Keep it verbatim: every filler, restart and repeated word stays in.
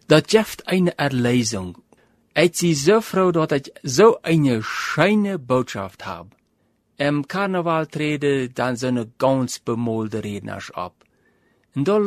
Dat schafft eine Erlösung. Ich zie zo froh dat ich so eine schöne Botschaft habe. Im Karneval treten dann so eine ganz bemolde Redners ab. Und da